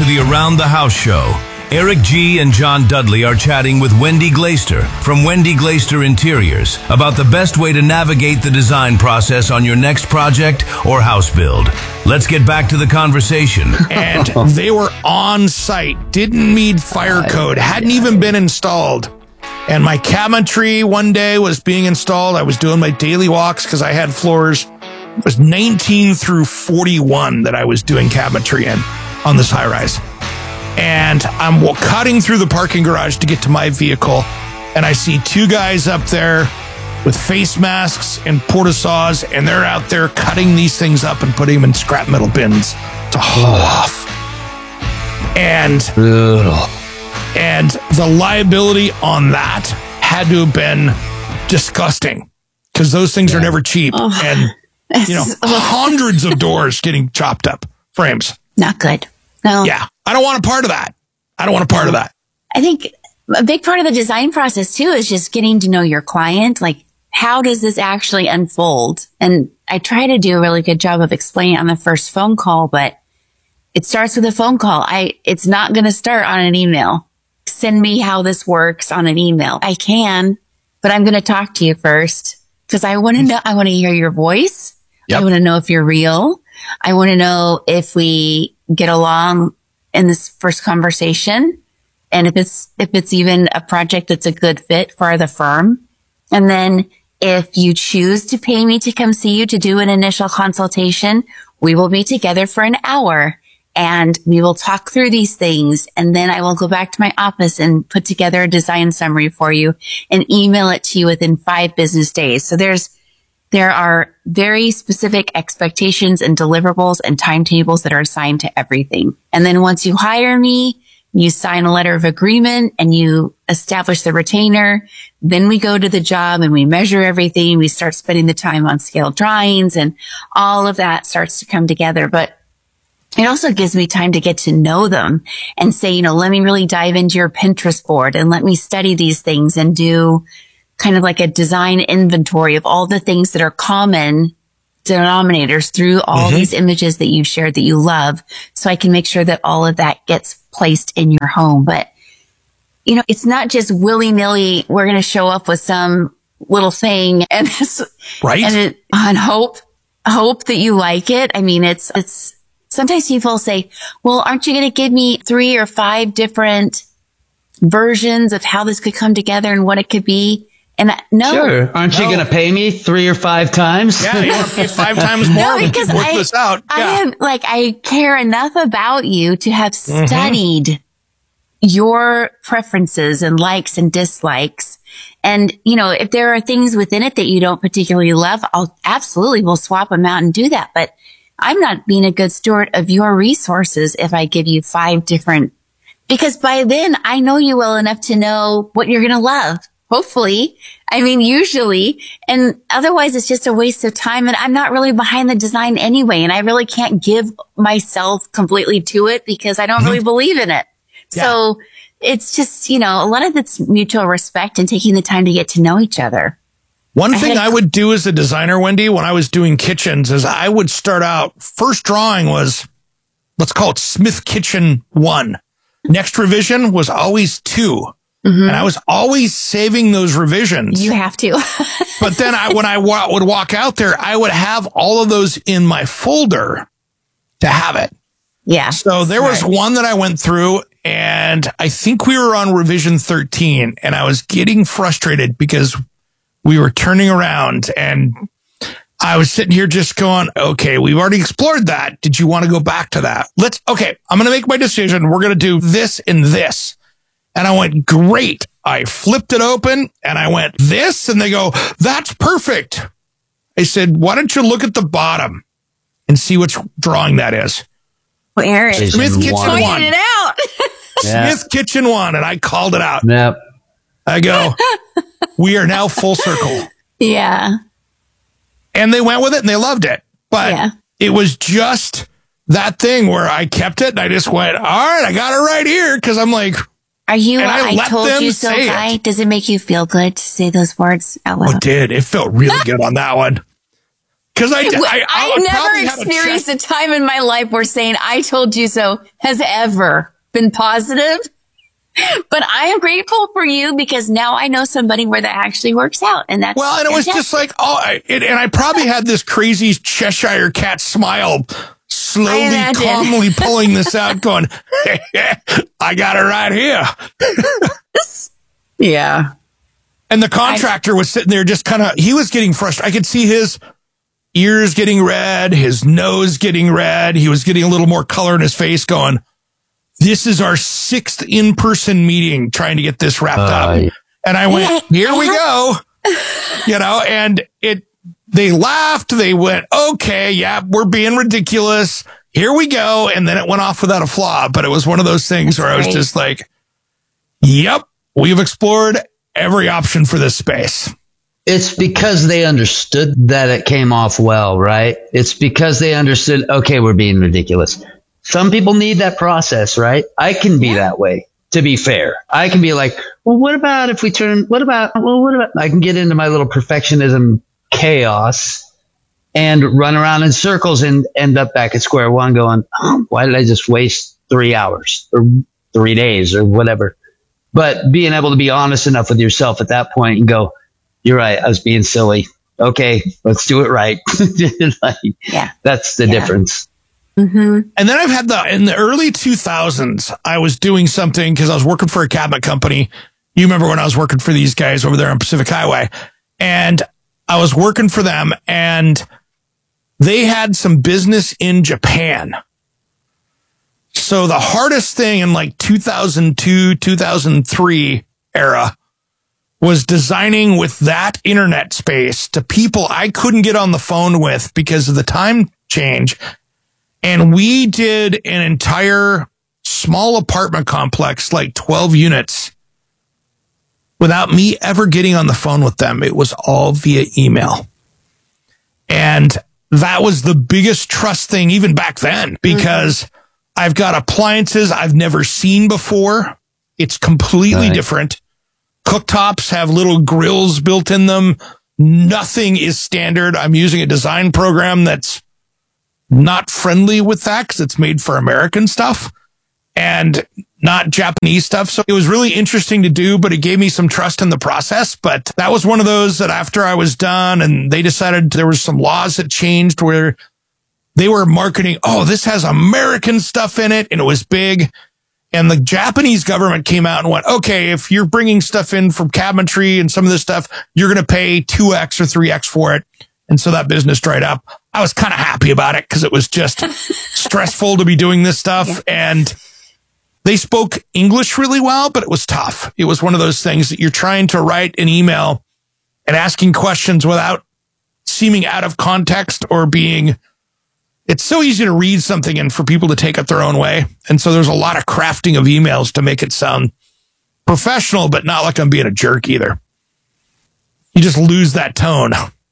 to the Around the House show. Eric G. and John Dudley are chatting with Wendy Glaister from Wendy Glaister Interiors about the best way to navigate the design process on your next project or house build. Let's get back to the conversation. And they were on site, didn't need fire code, hadn't even been installed. And my cabinetry one day was being installed. I was doing my daily walks because I had floors. It was 19 through 41 that I was doing cabinetry in on this high rise. And I'm cutting through the parking garage to get to my vehicle. And I see two guys up there with face masks and porta-saws, and they're out there cutting these things up and putting them in scrap metal bins to haul off. And the liability on that had to have been disgusting because those things are never cheap. And, hundreds of doors getting chopped up, frames. Not good. No. Yeah. I don't want a part of that. I think a big part of the design process too is just getting to know your client. Like, how does this actually unfold? And I try to do a really good job of explaining on the first phone call, but it starts with a phone call. It's not going to start on an email. Send me how this works on an email. I can, but I'm going to talk to you first because I want to know, I want to hear your voice. Yep. I want to know if you're real. I want to know if we get along in this first conversation and if it's even a project that's a good fit for the firm. And then if you choose to pay me to come see you to do an initial consultation, we will be together for an hour and we will talk through these things. And then I will go back to my office and put together a design summary for you and email it to you within 5 business days. So there are very specific expectations and deliverables and timetables that are assigned to everything. And then once you hire me, you sign a letter of agreement and you establish the retainer. Then we go to the job and we measure everything. We start spending the time on scale drawings and all of that starts to come together. But it also gives me time to get to know them and say, let me really dive into your Pinterest board and let me study these things and do kind of like a design inventory of all the things that are common denominators through all these images that you've shared that you love. So I can make sure that all of that gets placed in your home. But, it's not just willy-nilly. We're going to show up with some little thing and hope that you like it. I mean, it's sometimes people say, well, aren't you going to give me 3 or 5 different versions of how this could come together and what it could be? And no. Sure. Aren't you going to pay me 3 or 5 times? Yeah, you want to pay 5 times more. No, because work this out. Yeah. I care enough about you to have studied your preferences and likes and dislikes. And, if there are things within it that you don't particularly love, we'll swap them out and do that. But I'm not being a good steward of your resources if I give you 5 different, because by then I know you well enough to know what you're going to love. Hopefully. I mean, usually. And otherwise it's just a waste of time. And I'm not really behind the design anyway. And I really can't give myself completely to it because I don't really believe in it. Yeah. So it's just, a lot of it's mutual respect and taking the time to get to know each other. One thing I would do as a designer, Wendy, when I was doing kitchens is I would start out, first drawing was, let's call it Smith Kitchen 1. Next revision was always 2. And I was always saving those revisions. You have to. But then when I would walk out there, I would have all of those in my folder to have it. Yeah. So there was one that I went through and I think we were on revision 13 and I was getting frustrated because we were turning around and I was sitting here just going, okay, we've already explored that. Did you want to go back to that? I'm going to make my decision. We're going to do this and this. And I went, great. I flipped it open and I went, this. And they go, that's perfect. I said, why don't you look at the bottom and see which drawing that is? Well, Aaron, Smith Kitchen 1. Pointed it out. Smith Kitchen 1. And I called it out. Yep. I go, we are now full circle. Yeah. And they went with it and they loved it. But it was just that thing where I kept it and I just went, all right, I got it right here. Cause I'm like, are you, I told you so guy? Does it make you feel good to say those words out loud? Oh, it did. It felt really good on that one. Because I never experienced a time in my life where saying "I told you so" has ever been positive. But I am grateful for you because now I know somebody where that actually works out. And that's well, and it was just like, and I probably had this crazy Cheshire cat smile, slowly, calmly pulling this out, going, I got it right here. Yeah. And the contractor was sitting there just kind of, he was getting frustrated. I could see his ears getting red, his nose getting red. He was getting a little more color in his face going, this is our 6th in-person meeting trying to get this wrapped up. And I went, here we go. And they laughed. They went, okay, yeah, we're being ridiculous. Here we go. And then it went off without a flaw. But it was one of those things where I was just like, yep, we've explored every option for this space. It's because they understood that it came off well, right? It's because they understood, okay, we're being ridiculous. Some people need that process, right? I can be that way, to be fair. I can be like, well, what about if we turn, I can get into my little perfectionism chaos and run around in circles and end up back at square one going, oh, why did I just waste 3 hours or 3 days or whatever? But being able to be honest enough with yourself at that point and go, you're right, I was being silly. Okay, let's do it right. That's the difference. Mm-hmm. And then I've had in the early 2000s, I was doing something because I was working for a cabinet company. You remember when I was working for these guys over there on Pacific Highway, and I was working for them and they had some business in Japan. So the hardest thing in like 2002, 2003 era was designing with that internet space to people I couldn't get on the phone with because of the time change. And we did an entire small apartment complex, like 12 units, without me ever getting on the phone with them. It was all via email. And that was the biggest trust thing even back then, because I've got appliances I've never seen before. It's completely different. Cooktops have little grills built in them. Nothing is standard. I'm using a design program that's not friendly with that because it's made for American stuff and not Japanese stuff. So it was really interesting to do, but it gave me some trust in the process. But that was one of those that after I was done and they decided there was some laws that changed where they were marketing, oh, this has American stuff in it. And it was big. And the Japanese government came out and went, okay, if you're bringing stuff in from cabinetry and some of this stuff, you're going to pay 2x or 3x for it. And so that business dried up. I was kind of happy about it because it was just stressful to be doing this stuff. And they spoke English really well, but it was tough. It was one of those things that you're trying to write an email and asking questions without seeming out of context or being, it's so easy to read something and for people to take it their own way. And so there's a lot of crafting of emails to make it sound professional, but not like I'm being a jerk either. You just lose that tone.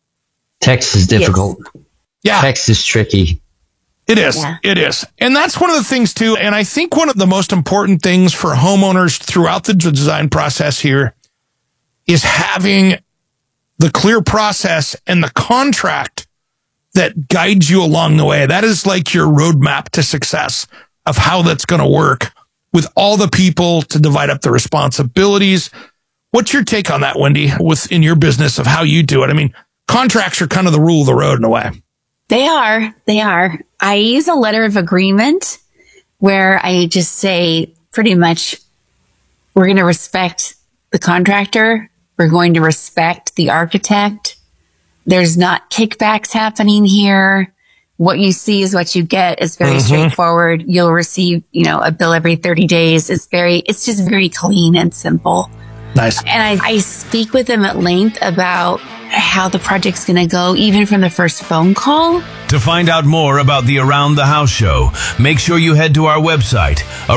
Text is difficult. Yes. Yeah. Text is tricky. It is. Yeah. It is. And that's one of the things too. And I think one of the most important things for homeowners throughout the design process here is having the clear process and the contract that guides you along the way. That is like your roadmap to success of how that's going to work with all the people to divide up the responsibilities. What's your take on that, Wendy, within your business of how you do it? I mean, contracts are kind of the rule of the road in a way. They are. I use a letter of agreement where I just say pretty much we're going to respect the contractor. We're going to respect the architect. There's not kickbacks happening here. What you see is what you get. It's very straightforward. You'll receive, a bill every 30 days. It's just very clean and simple. Nice. And I speak with them at length about how the project's going to go, even from the first phone call. To find out more about the Around the House show, make sure you head to our website,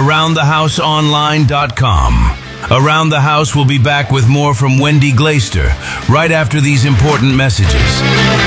AroundTheHouseOnline.com. Around the House will be back with more from Wendy Glaister right after these important messages.